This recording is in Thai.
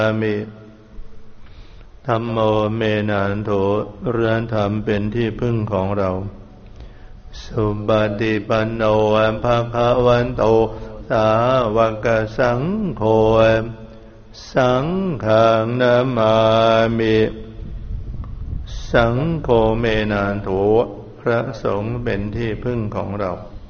มิธัมโมเมนันโถเรือนธรรมเป็นที่พึ่งของเราสุปฏิปันโนภะคะวันโตสาวกสังโฆสังฆังนามามิสังโฆเมนันโถพระสงฆ์เป็นที่พึ่งของเรา